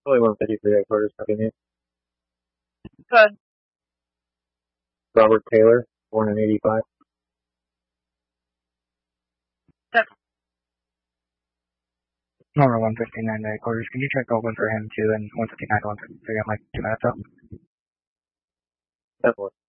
Only 153 headquarters, copy me. Good. Robert Taylor, born in 85. Yep. Number 159 headquarters, can you check open for him too, and 159 to 153, I'm like 2 minutes out. Definitely.